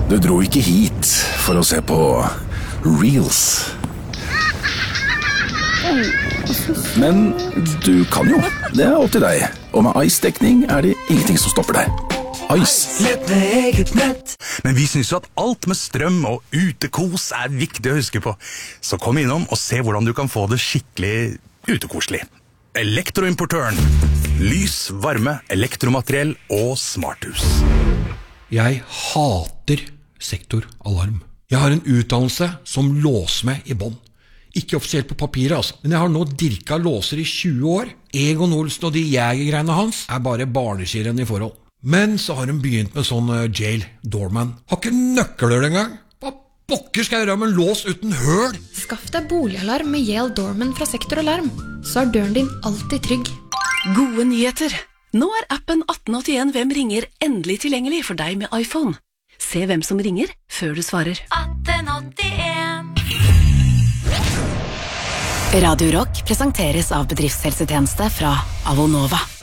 Du dro ikke hit for å se på Reels. Men du kan jo. Det opp til deg. Og med Ice-dekning det ingenting som stopper deg. Ice. Nett med eget nett. Men vi synes jo at alt med strøm og utekos viktig å huske på. Så kom innom og se hvordan du kan få det skikkelig utekoselig. Elektroimportøren. Lys, varme, elektromateriell og smarthus. Jeg hater sektoralarm. Jeg har en utdannelse som låser meg i bånd. Ikke offisielt på papiret, altså. Men jeg har nå dirka låser i 20 år. Egon Olsen og de jegergreiene hans bare barneskirenn i forhold. Men så har de begynt med sånn jail doorman. Har ikke nøkler engang. Hva pokker skal jeg gjøre med en lås uten høl? Skaff deg boligalarm med Yale Doorman fra Sektoralarm. Så døren din alltid trygg. Gode nyheter! Nå appen 1881 Hvem ringer endelig tilgjengelig for deg med iPhone. Se hvem som ringer før du svarer. 1881. Radio Rock presenteres av bedriftshelsetjeneste fra Avonova.